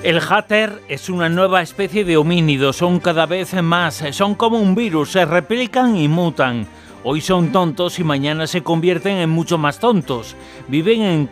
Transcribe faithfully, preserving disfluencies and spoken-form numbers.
El háter es una nueva especie de homínido, son cada vez más, son como un virus, se replican y mutan. Hoy son tontos y mañana se convierten en mucho más tontos. Viven en